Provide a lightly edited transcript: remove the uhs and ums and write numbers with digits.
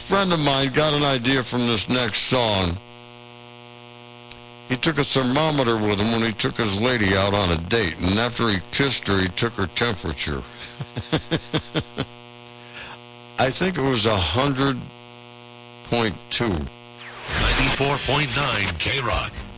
friend of mine got an idea from this next song. He took a thermometer with him when he took his lady out on a date, and after he kissed her, he took her temperature. I think it was 100.2. 94.9 K-Rock.